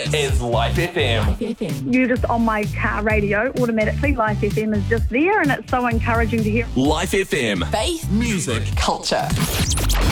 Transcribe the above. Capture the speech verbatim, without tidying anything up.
is Life F M. You just on my car radio, automatically Life F M is just there, and it's so encouraging to hear. Life F M. Faith, music, culture.